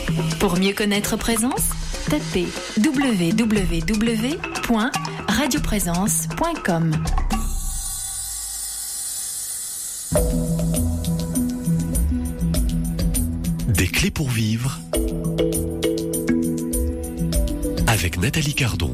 Pour mieux connaître Présence, tapez www.radioprésence.com. Des clés pour vivre avec Nathalie Cardon.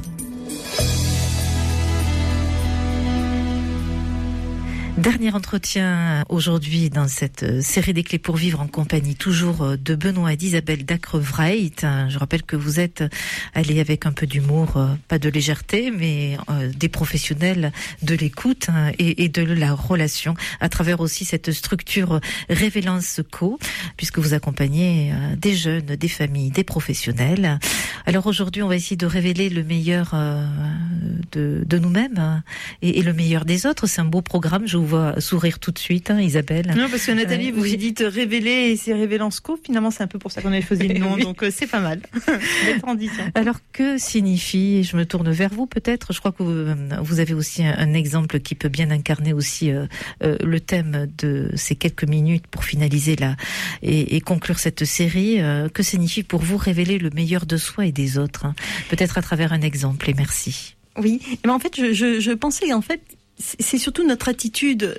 Dernier entretien aujourd'hui dans cette série des clés pour vivre en compagnie toujours de Benoît et d'Isabelle Dacre-Vreit. Je rappelle que vous êtes allés avec un peu d'humour, pas de légèreté, mais des professionnels de l'écoute et de la relation à travers aussi cette structure Révélance Co, puisque vous accompagnez des jeunes, des familles, des professionnels. Alors aujourd'hui, on va essayer de révéler le meilleur de nous-mêmes et le meilleur des autres. C'est un beau programme, je vous vois sourire tout de suite, Isabelle. Non, parce que Nathalie, vous dites révéler et c'est Révélance Co. Finalement, c'est un peu pour ça qu'on avait choisi le nom, donc c'est pas mal. Belle transition. Alors, que signifie, je me tourne vers vous peut-être, je crois que vous avez aussi un exemple qui peut bien incarner aussi le thème de ces quelques minutes pour finaliser et conclure cette série. Que signifie pour vous révéler le meilleur de soi et des autres, peut-être à travers un exemple, et merci. Oui, mais en fait, je pensais, en fait, c'est surtout notre attitude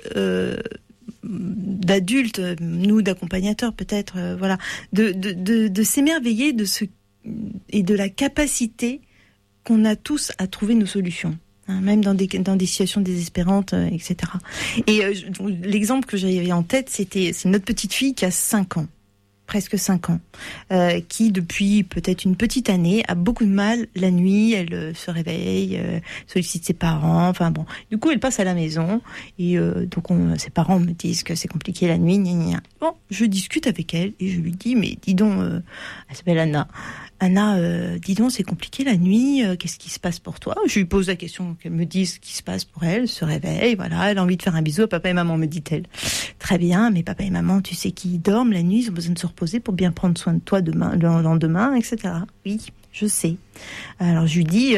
d'adulte, nous d'accompagnateurs peut-être, voilà, de s'émerveiller et de la capacité qu'on a tous à trouver nos solutions, hein, même dans des situations désespérantes, etc. Et l'exemple que j'avais en tête, c'est notre petite fille qui a 5 ans. Presque 5 ans, qui depuis peut-être une petite année a beaucoup de mal la nuit, elle se réveille, sollicite ses parents, enfin bon, du coup elle passe à la maison et donc ses parents me disent que c'est compliqué la nuit, gna gna. Bon, je discute avec elle et je lui dis mais dis donc, elle s'appelle Anna, dis donc c'est compliqué la nuit, qu'est-ce qui se passe pour toi? Je lui pose la question, qu'elle me dise ce qui se passe pour elle, se réveille, voilà, elle a envie de faire un bisou à papa et maman, me dit-elle. Très bien, mais papa et maman, tu sais qu'ils dorment la nuit, ils ont besoin de se reposer pour bien prendre soin de toi demain, le lendemain, etc. Oui, je sais. Alors je lui dis,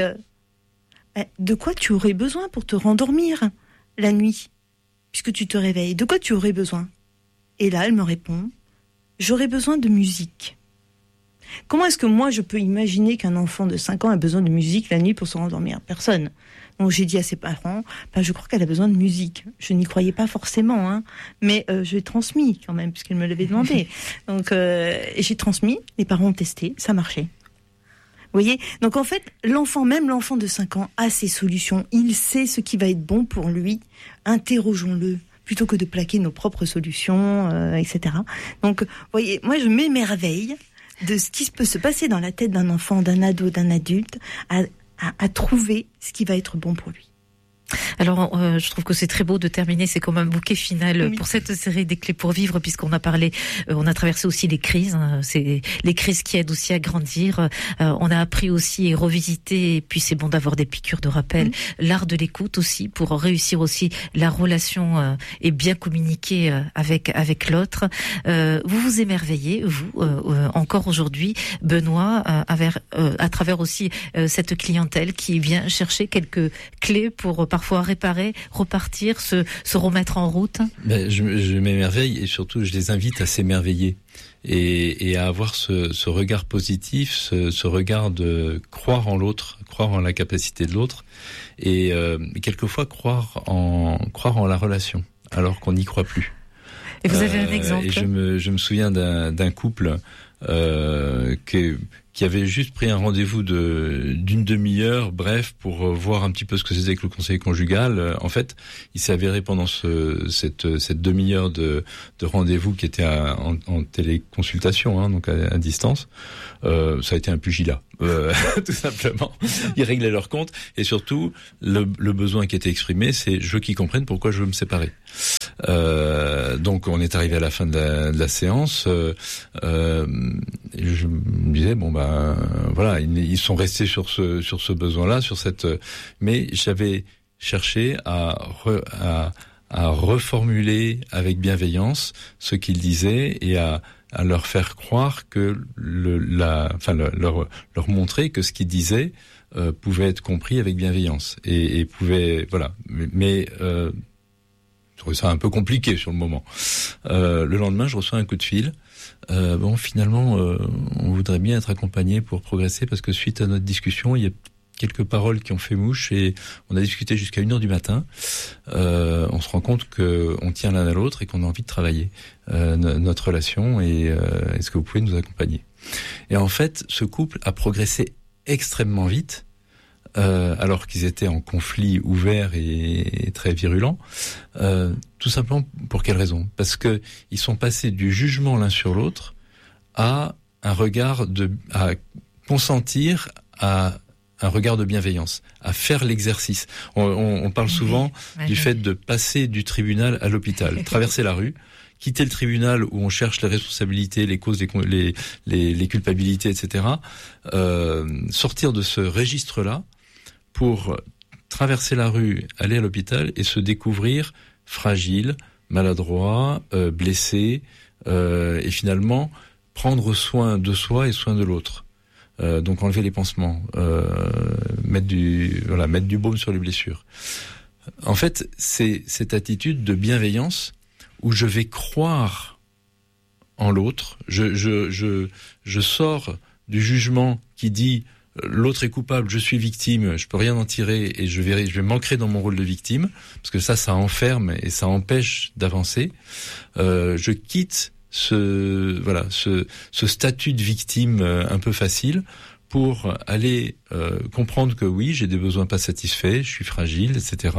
de quoi tu aurais besoin pour te rendormir la nuit, puisque tu te réveilles? De quoi tu aurais besoin? Et là, elle me répond, j'aurais besoin de musique. Comment est-ce que moi je peux imaginer qu'un enfant de 5 ans a besoin de musique la nuit pour se rendormir? Personne. Donc j'ai dit à ses parents, je crois qu'elle a besoin de musique. Je n'y croyais pas forcément, hein, mais je l'ai transmis quand même, puisqu'elle me l'avait demandé. Donc j'ai transmis, les parents ont testé, ça marchait. Vous voyez? Donc en fait, même l'enfant de 5 ans a ses solutions. Il sait ce qui va être bon pour lui. Interrogeons-le, plutôt que de plaquer nos propres solutions, etc. Donc, vous voyez, moi je m'émerveille de ce qui peut se passer dans la tête d'un enfant, d'un ado, d'un adulte, à trouver ce qui va être bon pour lui. Alors, je trouve que c'est très beau de terminer, c'est comme un bouquet final pour cette série des clés pour vivre, puisqu'on a parlé, on a traversé aussi les crises, hein, c'est les crises qui aident aussi à grandir, on a appris aussi et revisité, et puis c'est bon d'avoir des piqûres de rappel, l'art de l'écoute aussi, pour réussir aussi la relation et bien communiquer avec l'autre. Vous vous émerveillez, vous, encore aujourd'hui, Benoît, à travers aussi cette clientèle qui vient chercher quelques clés pour parfois réparer, repartir, se remettre en route. Je m'émerveille et surtout je les invite à s'émerveiller et à avoir ce regard positif, ce regard de croire en l'autre, croire en la capacité de l'autre et quelquefois croire en la relation alors qu'on n'y croit plus. Et vous avez un exemple? Et je me souviens d'un couple qui avait juste pris un rendez-vous d'une demi-heure, bref, pour voir un petit peu ce que c'était que le conseil conjugal. En fait, il s'est avéré pendant cette demi-heure de rendez-vous qui était en téléconsultation, hein, donc à distance, ça a été un pugilat, tout simplement. Ils réglaient leur compte et surtout le besoin qui était exprimé, c'est je veux qu'ils comprennent pourquoi je veux me séparer. Donc on est arrivé à la fin de la séance. Je me disais voilà, ils sont restés sur ce besoin-là, mais j'avais cherché à reformuler avec bienveillance ce qu'ils disaient et à leur faire croire que leur montrer que ce qu'ils disaient pouvait être compris avec bienveillance et pouvait, voilà, mais trouvais ça un peu compliqué sur le moment. Le lendemain, je reçois un coup de fil. Finalement, on voudrait bien être accompagné pour progresser parce que suite à notre discussion, il y a quelques paroles qui ont fait mouche et on a discuté jusqu'à 1h du matin. On se rend compte qu'on tient l'un à l'autre et qu'on a envie de travailler notre relation et est-ce que vous pouvez nous accompagner ? Et en fait, ce couple a progressé extrêmement vite. Alors qu'ils étaient en conflit ouvert et très virulent, tout simplement pour quelle raison ? Parce que ils sont passés du jugement l'un sur l'autre à un regard à consentir à un regard de bienveillance, à faire l'exercice. On parle souvent du fait de passer du tribunal à l'hôpital, traverser la rue, quitter le tribunal où on cherche les responsabilités, les causes, les culpabilités, etc. Sortir de ce registre-là pour traverser la rue, aller à l'hôpital et se découvrir fragile, maladroit, blessé, et finalement prendre soin de soi et soin de l'autre. Donc enlever les pansements, mettre du baume sur les blessures. En fait, c'est cette attitude de bienveillance où je vais croire en l'autre. Je sors du jugement qui dit l'autre est coupable, je suis victime, je peux rien en tirer et je vais m'ancrer dans mon rôle de victime parce que ça enferme et ça empêche d'avancer. Je quitte ce statut de victime un peu facile pour aller comprendre que oui, j'ai des besoins pas satisfaits, je suis fragile, etc.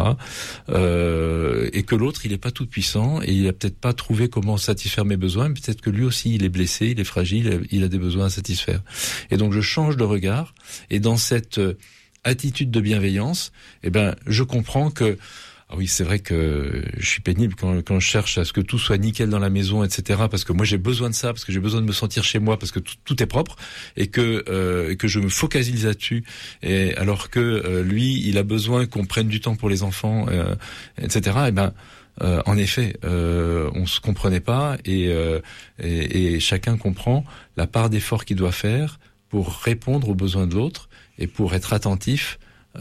Et que l'autre, il est pas tout puissant et il a peut-être pas trouvé comment satisfaire mes besoins, mais peut-être que lui aussi, il est blessé, il est fragile, il a des besoins à satisfaire. Et donc, je change de regard et dans cette attitude de bienveillance, je comprends que oui, c'est vrai que je suis pénible quand je cherche à ce que tout soit nickel dans la maison, etc. Parce que moi j'ai besoin de ça, parce que j'ai besoin de me sentir chez moi, parce que tout est propre et que je me focalise là-dessus. Et alors que lui, il a besoin qu'on prenne du temps pour les enfants, etc. En effet, on se comprenait pas et chacun comprend la part d'effort qu'il doit faire pour répondre aux besoins de l'autre et pour être attentif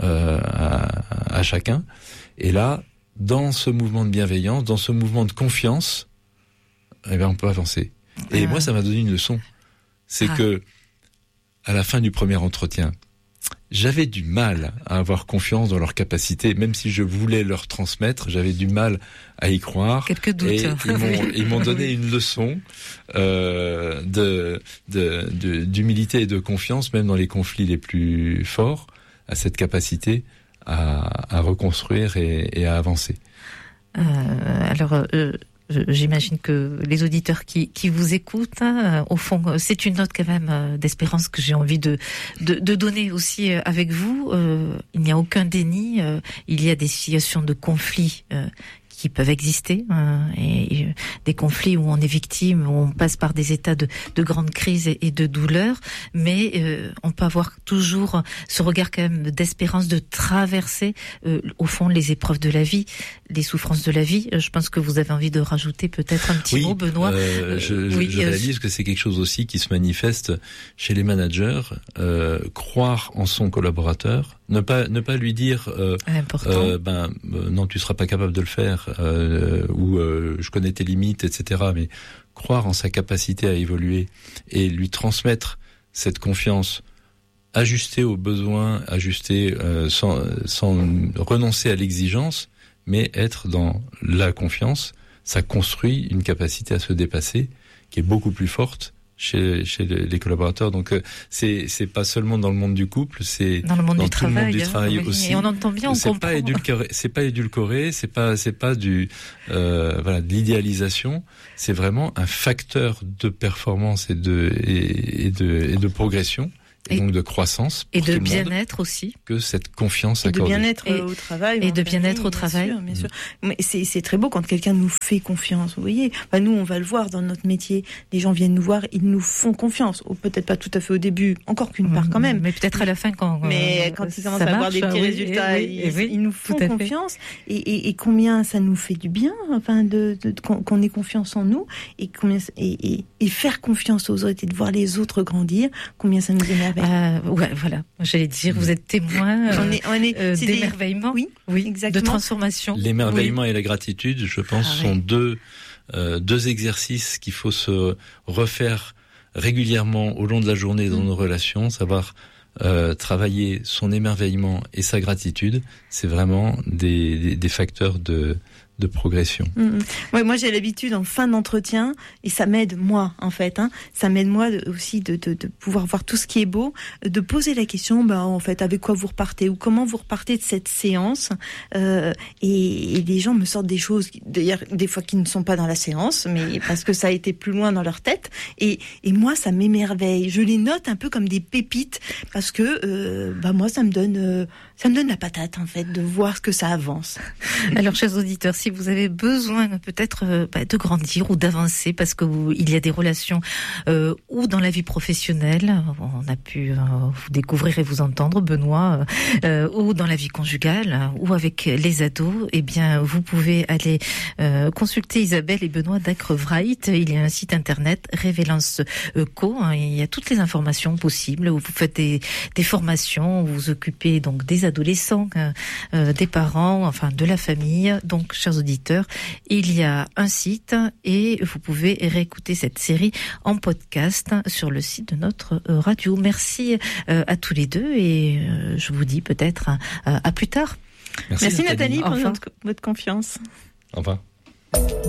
à chacun. Et là, dans ce mouvement de bienveillance, dans ce mouvement de confiance, on peut avancer. Et moi, ça m'a donné une leçon. C'est que, à la fin du premier entretien, j'avais du mal à avoir confiance dans leurs capacités, même si je voulais leur transmettre, j'avais du mal à y croire. Quelques doutes. Et ils m'ont donné une leçon d'humilité et de confiance, même dans les conflits les plus forts, à cette capacité à reconstruire et à avancer. J'imagine que les auditeurs qui vous écoutent, au fond, c'est une note quand même d'espérance que j'ai envie de donner aussi avec vous. Il n'y a aucun déni. Il y a des situations de conflit qui peuvent exister, et des conflits où on est victime, où on passe par des états de grande crise et de douleur, mais on peut avoir toujours ce regard quand même d'espérance de traverser au fond les épreuves de la vie, les souffrances de la vie. Je pense que vous avez envie de rajouter peut-être un petit mot, Benoît. Je réalise que c'est quelque chose aussi qui se manifeste chez les managers, croire en son collaborateur, ne pas lui dire non, tu seras pas capable de le faire, je connais tes limites, etc. Mais croire en sa capacité à évoluer et lui transmettre cette confiance, ajuster aux besoins, sans renoncer à l'exigence, mais être dans la confiance, ça construit une capacité à se dépasser qui est beaucoup plus forte chez les collaborateurs. Donc c'est pas seulement dans le monde du couple, c'est dans le monde dans du tout travail, le monde du travail aussi. Et on entend bien, on comprend. C'est pas édulcoré, c'est pas de l'idéalisation. C'est vraiment un facteur de performance et de progression. Et donc de croissance et de bien-être aussi, que cette confiance accordée. Et de bien-être au travail. Et de bien-être au travail. Bien sûr. Mais c'est très beau quand quelqu'un nous fait confiance. Vous voyez, nous on va le voir dans notre métier. Les gens viennent nous voir, ils nous font confiance. Ou peut-être pas tout à fait au début, encore qu'une part quand même. Mais peut-être à la fin quand. Mais quand ils commencent à avoir des petits résultats, ils nous font confiance. Et combien ça nous fait du bien, qu'on ait confiance en nous et faire confiance aux autres et de voir les autres grandir. Combien ça nous émerveille. Ouais, voilà. J'allais dire, vous êtes témoin d'émerveillement, oui, exactement. De transformation. L'émerveillement et la gratitude, je pense, sont deux exercices qu'il faut se refaire régulièrement au long de la journée dans nos relations, savoir travailler son émerveillement et sa gratitude. C'est vraiment des facteurs de progression. Ouais, moi j'ai l'habitude en fin d'entretien, et ça m'aide moi en fait, ça m'aide moi aussi de pouvoir voir tout ce qui est beau, de poser la question, en fait avec quoi vous repartez ou comment vous repartez de cette séance, et les gens me sortent des choses d'ailleurs des fois qui ne sont pas dans la séance, mais parce que ça a été plus loin dans leur tête, et moi ça m'émerveille, je les note un peu comme des pépites parce que moi ça me donne la patate en fait de voir ce que ça avance. Alors chers auditeurs, si vous avez besoin peut-être de grandir ou d'avancer parce que il y a des relations ou dans la vie professionnelle, on a pu vous découvrir et vous entendre Benoît, ou dans la vie conjugale ou avec les ados, eh bien vous pouvez aller consulter Isabelle et Benoît d'Acrevright. Il y a un site internet Révélance Co, il y a toutes les informations possibles où vous faites des formations, où vous vous occupez donc des adolescents, des parents, enfin de la famille. Donc chers auditeurs, il y a un site et vous pouvez réécouter cette série en podcast sur le site de notre radio. Merci à tous les deux et je vous dis peut-être à plus tard. Merci Nathalie pour votre confiance. Au revoir.